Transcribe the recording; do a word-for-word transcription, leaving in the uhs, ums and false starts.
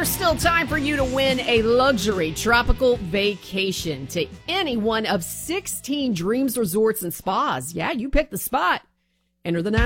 there's still time for you to win a luxury tropical vacation to any one of sixteen Dreams Resorts and Spas. Yeah, you pick the spot. Enter the